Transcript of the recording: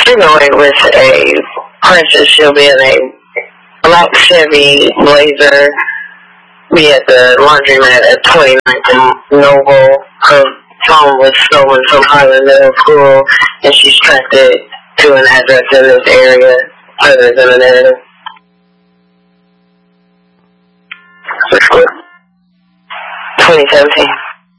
Illinois with a Princess. She'll be in a black Chevy Blazer. Be at the laundromat at 29th and Noble. Her phone was stolen from Highland Middle School, and she's tracked it to an address in this area. Other than an area. 2017.